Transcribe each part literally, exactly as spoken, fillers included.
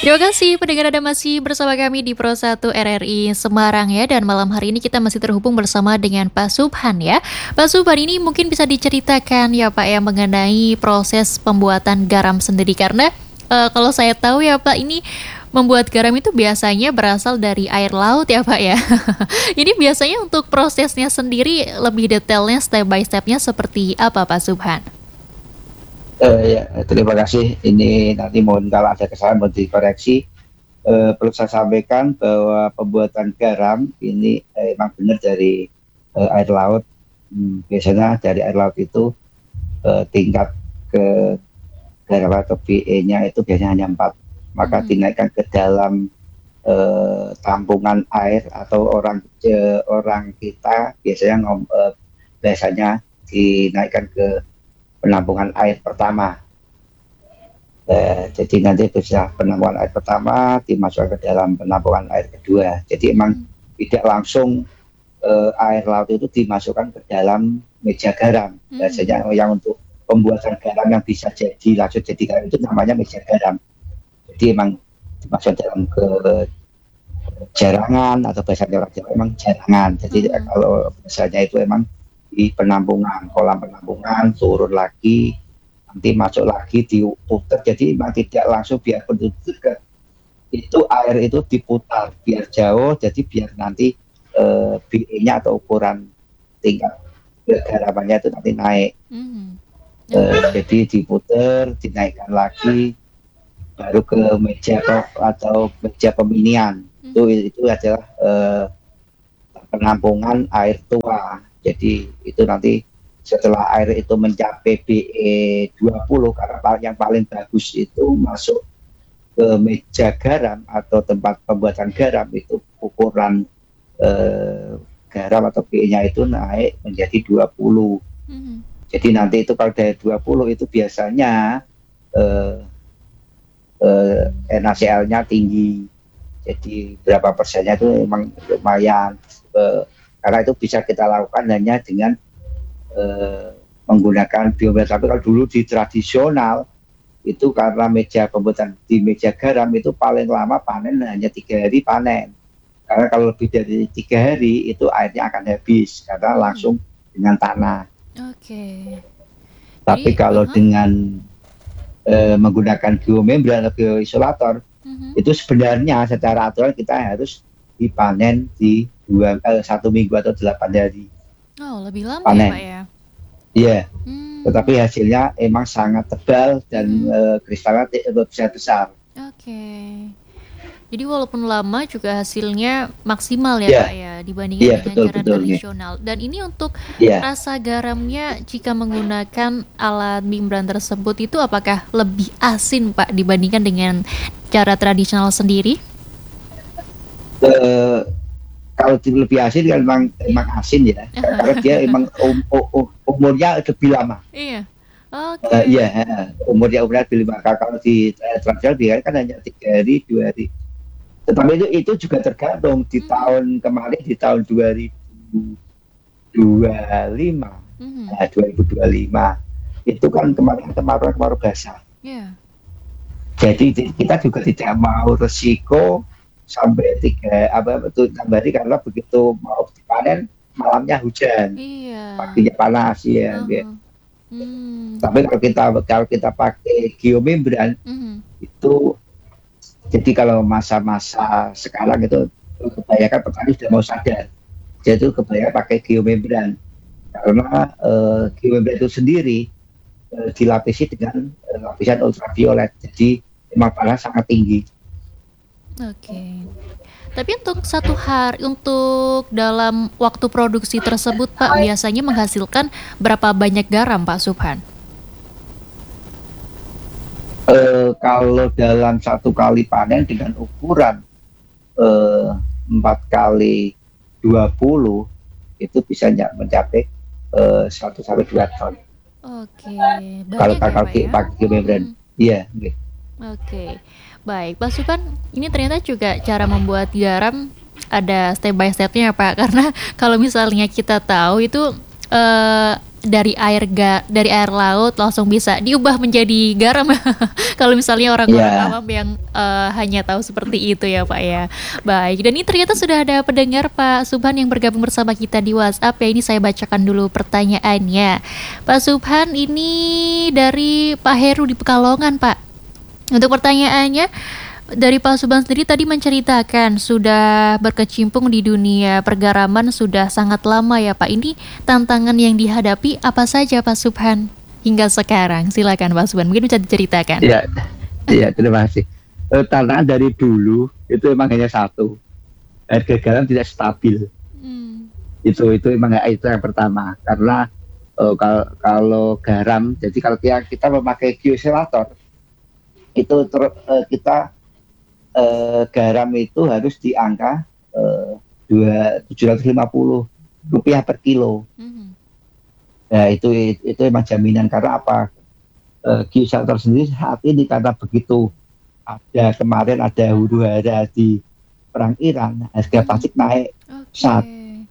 Terima kasih pendengar Anda masih bersama kami di Pro satu R R I Semarang ya, dan malam hari ini kita masih terhubung bersama dengan Pak Subhan ya. Pak Subhan ini mungkin bisa diceritakan ya Pak ya mengenai proses pembuatan garam sendiri karena eh, kalau saya tahu ya Pak ini membuat garam itu biasanya berasal dari air laut ya Pak ya. Ini biasanya untuk prosesnya sendiri lebih detailnya step by stepnya seperti apa Pak Subhan? Eh, ya, terima kasih. Ini nanti mohon kalau ada kesalahan mohon dikoreksi. Eh, perlu saya sampaikan bahwa pembuatan garam ini eh, emang benar dari eh, air laut. Hmm, biasanya dari air laut itu eh, tingkat ke garam atau pH-nya itu biasanya hanya empat. Maka Mhm. dinaikkan ke dalam eh, tampungan air atau orang eh, orang kita biasanya ngom, eh, biasanya dinaikkan ke penampungan air pertama. Eh, jadi nanti bisa penampungan air pertama dimasukkan ke dalam penampungan air kedua. Jadi emang Mhm. tidak langsung eh, air laut itu dimasukkan ke dalam meja garam. Mhm. Biasanya yang untuk pembuatan garam yang bisa jadi langsung jadi garam itu namanya meja garam. Jadi emang dimasukkan dalam ke jarangan atau bahasanya orang Jawa emang jarangan. Jadi eh, Mhm. kalau misalnya itu emang di penampungan, kolam penampungan turun lagi, nanti masuk lagi diputar. Jadi memang tidak langsung biar penduduk ke itu air itu diputar biar jauh. Jadi biar nanti eh, pH-nya atau ukuran tingkat kegaramannya itu nanti naik. Mhm. Eh, Oke. jadi diputar, dinaikkan lagi, baru ke meja atau, atau meja peminian. Itu Mhm. itu adalah eh, penampungan air tua. Jadi itu nanti setelah air itu mencapai pH dua puluh, karena yang paling bagus itu masuk ke meja garam atau tempat pembuatan garam itu ukuran eh, garam atau pH-nya itu naik menjadi dua puluh. Mhm. Jadi nanti itu kalau dari dua puluh itu biasanya eh, eh, NaCl-nya tinggi. Jadi berapa persennya itu memang lumayan. Eh, karena itu bisa kita lakukan hanya dengan eh, menggunakan biometri. Tapi kalau dulu di tradisional itu karena meja pembuatan di meja garam itu paling lama panen hanya tiga hari panen. Karena kalau lebih dari tiga hari itu airnya akan habis karena Mhm. langsung dengan tanah. Oke. Tapi Jadi kalau heeh. dengan eh, menggunakan geomembran atau geoisolator Mhm. itu sebenarnya secara aturan kita harus dipanen di dua eh, satu minggu atau delapan hari Oh, lebih lama ya, Pak, panen. ya? Iya, Mmm. tetapi hasilnya emang sangat tebal dan Mhm. eh, kristalnya besar-besar. Oke. Jadi walaupun lama juga hasilnya maksimal ya, Iya, Pak, ya, dibandingkan iya dengan betul cara betul nih. tradisional. Dan ini untuk Iya. rasa garamnya jika menggunakan alat membran tersebut itu apakah lebih asin, Pak, dibandingkan dengan cara tradisional sendiri? Eh, kalau lebih asin kan memang emang asin ya, karena dia emang um, um, umurnya lebih lama. Iya. Uh, Oke. iya, umurnya umurnya lebih lama. Kalau di uh, tradisional dia kan hanya tiga hari, dua hari. Tetapi itu itu juga tergantung di Mhm. tahun kemarin di tahun dua ribu dua puluh lima, Mhm. nah, dua ribu dua puluh lima itu kan kemarin kemarin kemarin basah. Iya. Jadi kita juga tidak mau resiko sampai tiga apa betul tambah hari karena begitu mau dipanen malamnya hujan, Iya. paginya panas ya. Heeh. Gitu. Mmm. Tapi kalau kita kalau kita pakai geomembran Mhm. itu jadi kalau masa-masa sekarang itu kebanyakan petani sudah mau sadar. Jadi itu kebanyakan pakai geomembran karena eh, geomembran itu sendiri eh, dilapisi dengan eh, lapisan ultraviolet. Jadi memang panas sangat tinggi. Oke. Tapi untuk satu hari untuk dalam waktu produksi tersebut, Pak, biasanya menghasilkan berapa banyak garam, Pak Subhan? Eh, kalau dalam satu kali panen dengan ukuran eh, empat kali dua puluh itu bisa mencapai eh, satu sampai dua ton. Oke, Kalau banyak ya, kalau Pak, ya? pakai geomembran, Mhm. iya. Yeah. Oke, baik. Pak Subhan, ini ternyata juga cara membuat garam ada step by step-nya ya, Pak. Karena kalau misalnya kita tahu itu, eee, dari air ga dari air laut langsung bisa diubah menjadi garam. Kalau misalnya orang-orang Iya. awam yang, eee, hanya tahu seperti itu ya, Pak, ya. Baik, dan ini ternyata sudah ada pendengar Pak Subhan yang bergabung bersama kita di WhatsApp ya, ini saya bacakan dulu pertanyaannya. Pak Subhan ini dari Pak Heru di Pekalongan, Pak. Untuk pertanyaannya, dari Pak Subhan sendiri tadi menceritakan sudah berkecimpung di dunia pergaraman sudah sangat lama ya, Pak. Ini tantangan yang dihadapi apa saja, Pak Subhan, hingga sekarang? Silakan Pak Subhan, mungkin bisa diceritakan. Iya, iya terima kasih. Eh, tantangan dari dulu itu emang hanya satu, harga garam tidak stabil. Mmm. Itu itu emang itu yang pertama. Karena eh, kalau kalau garam, jadi kalau kita, kita memakai geosellator, itu ter, eh, kita eh, garam itu harus di angka eh, dua tujuh ratus lima puluh rupiah per kilo. Mhm. Nah, itu itu emang jaminan karena apa? Eh, geosellator sendiri saat ini karena begitu ada kemarin ada huru hara di perang Iran, harga Mhm. plastik naik Oke. saat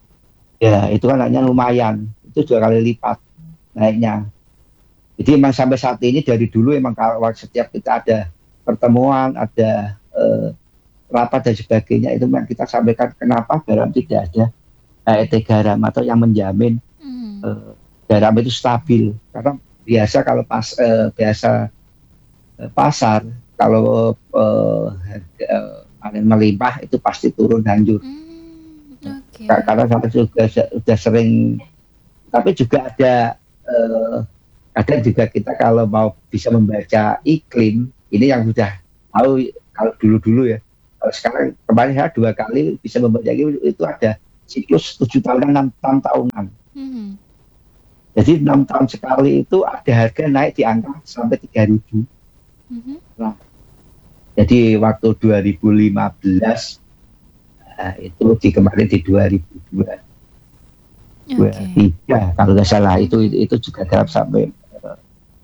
ya itu kan hanya lumayan, itu dua kali lipat naiknya. Jadi memang sampai saat ini dari dulu emang kalau setiap kita ada pertemuan, ada eh, rapat dan sebagainya itu memang kita sampaikan kenapa garam tidak ada H E T garam atau yang menjamin Mhm. eh, garam itu stabil. Karena biasa kalau pas eh, biasa eh, pasar kalau eh, harga, eh, panen melimpah itu pasti turun hancur. Mmm, Ka- oke. Karena sampai sudah sudah sering, tapi juga ada eh, kadang juga kita kalau mau bisa membaca iklim ini yang sudah tahu kalau dulu-dulu ya. Kalau sekarang kemarin saya dua kali bisa membaca iklim itu ada siklus tujuh tahunan, enam, enam tahunan. Mhm. Jadi enam tahun sekali itu ada harga naik di angka sampai tiga ribu. Mhm. Nah, jadi waktu dua ribu lima belas eh, itu di kemarin di dua ribu dua puluh Oke. tiga kalau nggak salah itu Mhm. itu juga garam sampai eh,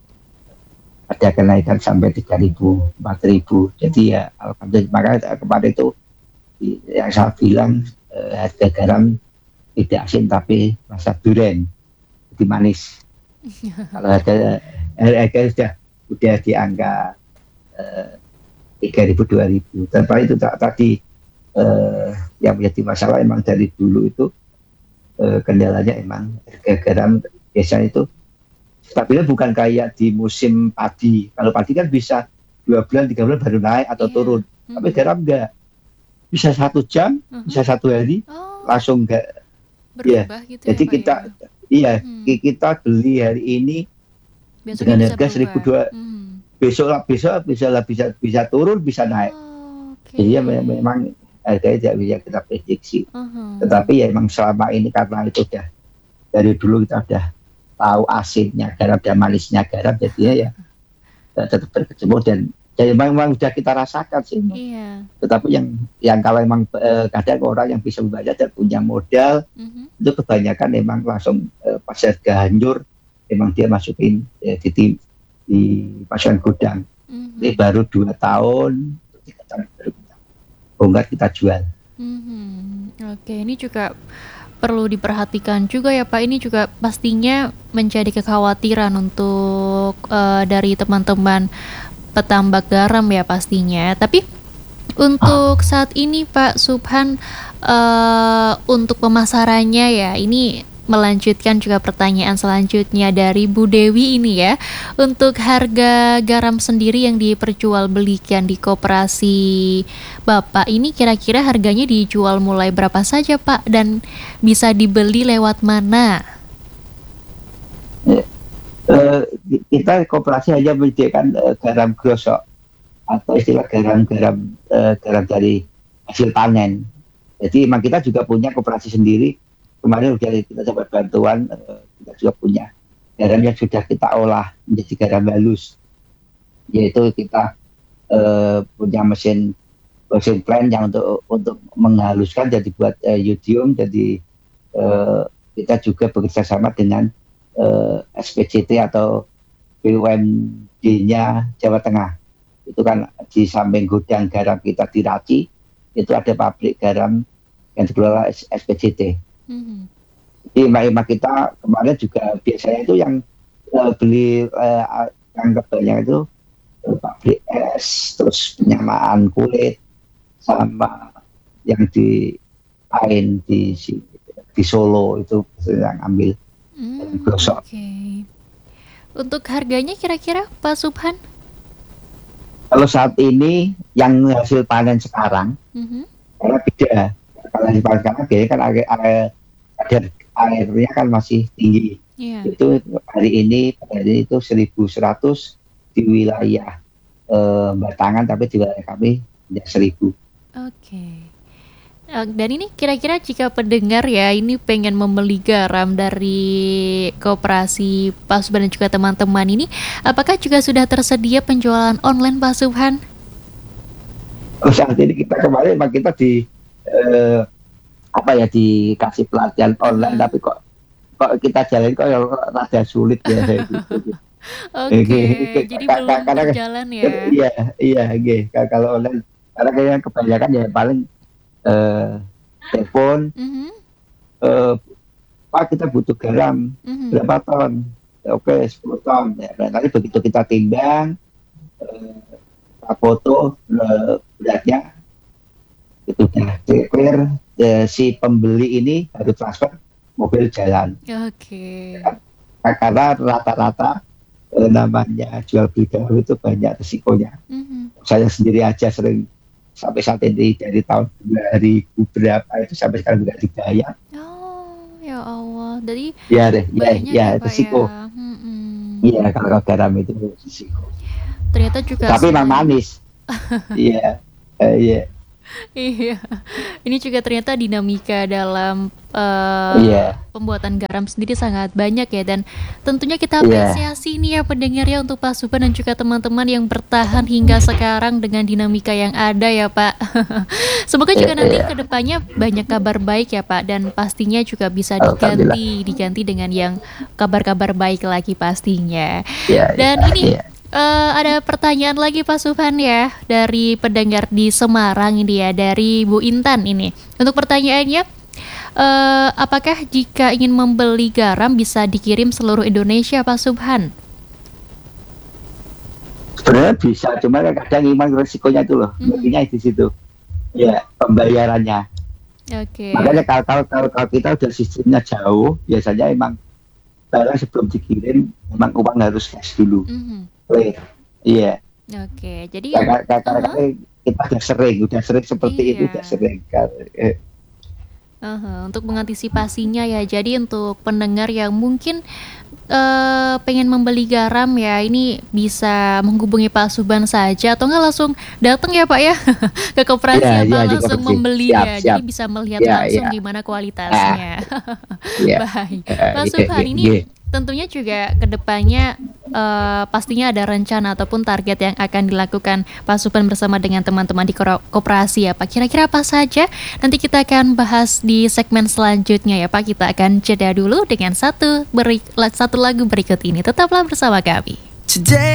ada kenaikan sampai tiga ribu, empat ribu. Jadi ya alhamdulillah makanya kemarin itu i- yang saya bilang eh, harga garam tidak asin tapi rasa durian, jadi manis. Kalau harga harga sudah udah di angka eh, tiga ribu, dua ribu. Dan paling itu tak- tadi eh, yang menjadi masalah emang dari dulu itu eh, kendalanya emang harga garam biasanya itu stabilnya bukan kayak di musim padi. Kalau padi kan bisa dua bulan, tiga bulan baru naik atau Iya. turun. Tapi Mhm. garam enggak. Bisa satu jam, Mhm. bisa satu hari, Oh, langsung enggak. Ya, berubah gitu ya, jadi Pak, kita, ya? iya, Mhm. ki- kita beli hari ini Besoknya dengan bisa harga seribu berubah. dua, Mhm. besok lah, besok bisa lah, bisa bisa turun, bisa naik. Oke. Jadi ya me- memang harganya tidak bisa kita prediksi. Mhm. Tetapi ya memang selama ini karena itu udah dari dulu kita udah tahu asinnya garam dan manisnya garam, jadinya ya eh, tetap berkecimpung dan ya memang sudah kita rasakan sih. Iya. Tetapi yang yang kalau memang eh, kadang orang yang bisa membaca dan punya modal Mhm. itu kebanyakan memang langsung eh, pas harga hancur memang dia masukin eh, di tim di pasukan gudang. Ini Mhm. baru dua tahun, tiga tahun baru kita bongkar kita jual. Mhm. Oke, ini juga perlu diperhatikan juga ya, Pak. Ini juga pastinya menjadi kekhawatiran untuk eh, dari teman-teman petambak garam ya pastinya. Tapi untuk saat ini Pak Subhan, eh, untuk pemasarannya ya, ini melanjutkan juga pertanyaan selanjutnya dari Bu Dewi ini ya. Untuk harga garam sendiri yang diperjualbelikan di koperasi Bapak ini kira-kira harganya dijual mulai berapa saja Pak? Dan bisa dibeli lewat mana? Eh, eh, kita koperasi hanya menyediakan eh, garam grosok atau istilah garam-garam eh, garam dari hasil panen. Jadi memang kita juga punya koperasi sendiri. Kemarin udah kita coba bantuan, eh, kita juga punya garam yang sudah kita olah menjadi garam halus. Yaitu kita eh, punya mesin mesin plant yang untuk untuk menghaluskan jadi buat eh, yodium. Jadi eh, kita juga bekerja sama dengan eh, S P C T atau B U M D-nya Jawa Tengah. Itu kan di samping gudang garam kita di Raci, itu ada pabrik garam yang dikelola S P C T. Mhm. Emak-emak kita kemarin juga biasanya itu yang, eee, beli, eee, a yang kebanyakan itu, eee, pabrik es, terus penyamaan kulit, sama yang di lain di si di Solo itu yang ambil yang Mmm, gosok. oke. Untuk harganya kira-kira Pak Subhan? Kalau saat ini yang hasil panen sekarang, Mhm. karena beda, kalau hasil panen sekarang biasanya kan age ae kadar airnya kan masih tinggi. Iya. Itu hari ini per hari itu seribu seratus di wilayah, eee, Batangan, tapi di wilayah kami hanya seribu. Oke. Eee, dan ini kira-kira jika pendengar ya, ini pengen membeli garam dari koperasi Pak Subhan dan juga teman-teman ini, apakah juga sudah tersedia penjualan online Pak Subhan? Oh, saat ini kita kemarin memang kita di, eee, apa ya, dikasih pelatihan online, Heeh. tapi kok kok kita jalanin kok ya rada sulit ya kayak gitu sih. Oke, Oke oke, jadi ka ka belum karena kan berjalan ya? iya iya, nggih, ka kalau online karena kayaknya kebanyakan ya paling, eee, telepon Mhm. eee, "Pak, kita butuh garam, Mhm. berapa ton?" "Oke, sepuluh ton." Ya udah, nanti begitu kita timbang, eee, kita foto, eee, beratnya itu udah de-clear, eee, si pembeli ini baru transfer, mobil jalan. Oke. Ya kan. Ka karena rata-rata, eee, namanya jual beli garam itu banyak resikonya. Mhm. Saya sendiri aja sering sampai saat ini dari tahun dua ribu berapa itu sampai sekarang nggak dibayar. Oh, ya Allah, jadi Iya deh, iya banyak iya, ya Pak resiko. ya? Mhm. Iya, kalau garam itu resiko. Ternyata juga Tapi memang selain manis. Iya, eee, iya. Iya, ini juga ternyata dinamika dalam, eee, Iya. pembuatan garam sendiri sangat banyak ya, dan tentunya kita Iya. apresiasi nih ya pendengar ya untuk Pak Subhan dan juga teman-teman yang bertahan hingga sekarang dengan dinamika yang ada ya Pak. Semoga Iya juga nanti iya. ke depannya banyak kabar baik ya Pak, dan pastinya juga bisa Alhamdulillah. diganti diganti dengan yang kabar-kabar baik lagi pastinya. Iya iya Dan ini, iya. eee, ada pertanyaan lagi Pak Subhan ya, dari pendengar di Semarang ini ya, dari Bu Intan ini. Untuk pertanyaannya, eee, apakah jika ingin membeli garam bisa dikirim seluruh Indonesia Pak Subhan? Sebenarnya bisa, cuma kan kadang memang resikonya itu loh, Mhm. ngerinya di situ. Iya, pembayarannya. Oke. Makanya kalau kalau kalau kalau kita udah sistemnya jauh, biasanya emang barang sebelum dikirim memang uang harus cash dulu, Mhm. clear. Iya. Oke, jadi yang Karena ka ah karena hah? kan kita udah sering udah sering seperti itu, udah Iya. sering kan, eee Ah hah, untuk mengantisipasinya ya. Jadi untuk pendengar yang mungkin, eee, pengen membeli garam ya, ini bisa menghubungi Pak Subhan saja atau enggak langsung dateng ya Pak ya, ke Iya koperasi iya, apa di langsung koperasi. Siap membelinya, jadi siap. bisa melihat Iya iya. langsung gimana Ah. kualitasnya. Iya. Baik, Heeh, Pak nggih Subhan nggih ini nggih. tentunya juga ke depannya, eee, pastinya ada rencana ataupun target yang akan dilakukan Pak Subhan bersama dengan teman-teman di koro koperasi ya Pak, kira-kira apa saja? Nanti kita akan bahas di segmen selanjutnya ya Pak, kita akan jeda dulu dengan satu beri la satu lagu berikut ini, tetaplah bersama kami. Today